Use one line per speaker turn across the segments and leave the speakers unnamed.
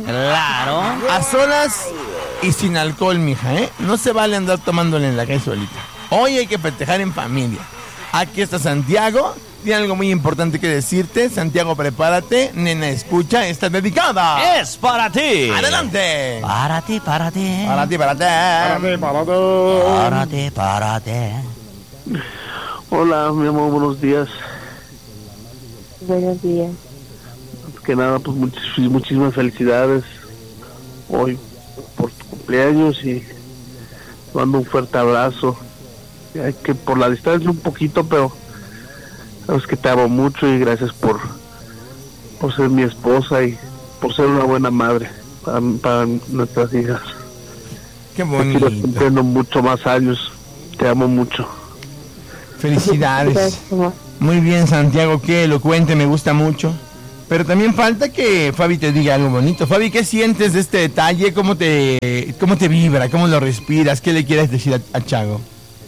Claro.
A solas y sin alcohol, mija, ¿eh? No se vale andar tomándole en la calle solita. Hoy hay que festejar en familia. Aquí está Santiago. Tiene algo muy importante que decirte. Santiago, prepárate. Nena, escucha. Está dedicada.
Es para ti.
¡Adelante!
Para ti, para ti.
Para ti, para ti.
Para ti, para ti.
Hola, mi amor, buenos días.
Buenos días.
Que nada, pues muchísimas felicidades hoy por tu cumpleaños y te mando un fuerte abrazo. Ya que por la distancia un poquito, pero sabes que te amo mucho y gracias por ser mi esposa y por ser una buena madre para nuestras hijas.
Qué
Quiero
bonito.
cumpliendo mucho más años. Te amo mucho.
Felicidades.
Gracias, amor.
Muy bien, Santiago, qué elocuente, me gusta mucho. Pero también falta que Fabi te diga algo bonito. Fabi, ¿qué sientes de este detalle? ¿Cómo te vibra? ¿Cómo lo respiras? ¿Qué le quieres decir a Chago?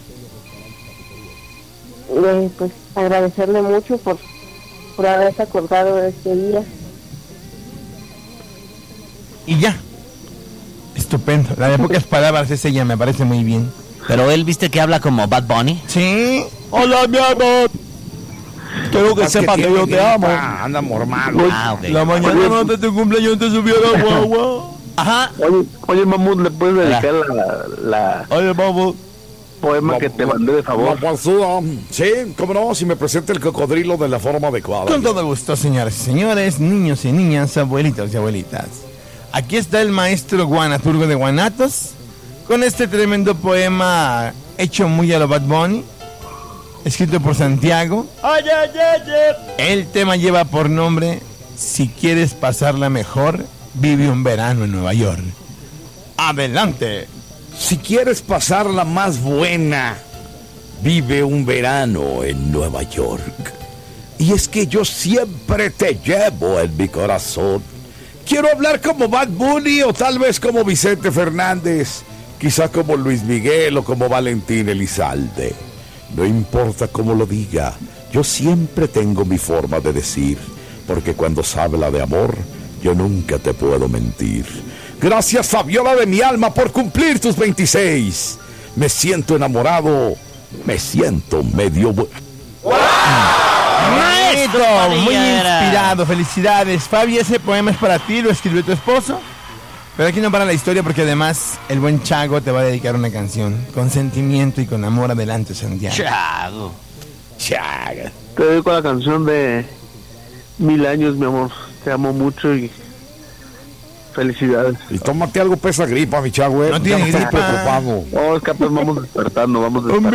Pues agradecerle mucho por haberse acordado de este día.
Y ya. Estupendo. La de pocas palabras es ella, me parece muy bien.
Pero él, ¿viste que habla como Bad Bunny?
Sí. Hola, mi amor. Quiero que sepa que yo te amo.
Anda mormado.
Ah, ok.
La mañana antes de tu cumpleaños te subió la guagua.
Ajá.
Oye, Mamut, ¿le puedes dedicar la
Oye, vamos.
poema que te mandé de favor?
Sí, cómo no, si me presenta el cocodrilo de la forma adecuada.
Con todo gusto, señoras y señores, niños y niñas, abuelitos y abuelitas. Aquí está el maestro Guanaturgo de Guanatos con este tremendo poema hecho muy a lo Bad Bunny, escrito por Santiago. El tema lleva por nombre Si quieres pasarla mejor, vive un verano en Nueva York. Adelante.
Si quieres pasarla más buena, vive un verano en Nueva York. Y es que yo siempre te llevo en mi corazón. Quiero hablar como Bad Bunny o tal vez como Vicente Fernández, quizá como Luis Miguel o como Valentín Elizalde. No importa cómo lo diga, yo siempre tengo mi forma de decir, porque cuando se habla de amor, yo nunca te puedo mentir. Gracias, Fabiola de mi alma, por cumplir tus 26. Me siento enamorado, me siento medio...
Maestro, muy
Padilla.
inspirado, felicidades. Fabi, ese poema es para ti, lo escribió tu esposo. Pero aquí no para la historia porque además el buen Chago te va a dedicar una canción con sentimiento y con amor. Adelante, Santiago.
Chago.
Chaga.
Te dedico la canción de 1000 años, mi amor. Te amo mucho y felicidades.
Y tómate algo para esa gripa, mi Chago.
No tiene
estoy
gripa.
preocupado.
Oh, es que apenas vamos despertando.
Un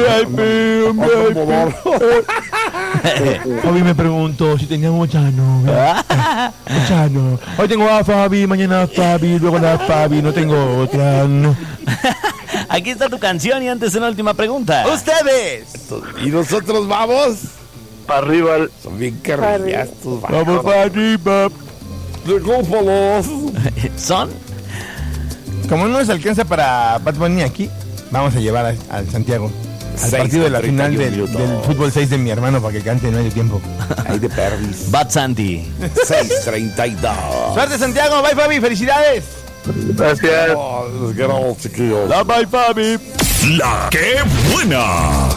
Fabi me preguntó si tenía muchas novias. Muchas no. Hoy tengo a Fabi, mañana a Fabi, luego a Fabi, no tengo otra. No.
Aquí está tu canción y antes una última pregunta.
¡Ustedes!
Y nosotros vamos.
Para arriba.
Son bien carrillas tus
Vamos para arriba.
Discúlpalos.
¿Son?
Como no nos alcanza para Bad Bunny aquí, vamos a llevar al Santiago al partido de la final del fútbol 6 de mi hermano para que cante en medio tiempo.
Ahí de perdis.
Bad Santi.
6:32.
Suerte, Santiago. Bye, Fabi. Felicidades.
Gracias.
Oh, los chiquillos.
Bye, Fabi.
La que buena.